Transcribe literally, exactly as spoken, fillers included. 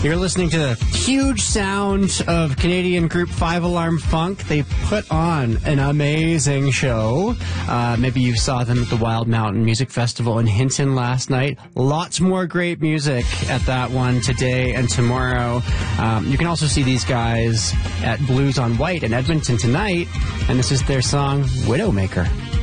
You're listening to the huge sound of Canadian group Five Alarm Funk. They put on an amazing show. Uh, maybe you saw them at the Wild Mountain Music Festival in Hinton last night. Lots more great music at that one today and tomorrow. Um, you can also see these guys at Blues on White in Edmonton tonight, and this is their song, Widowmaker.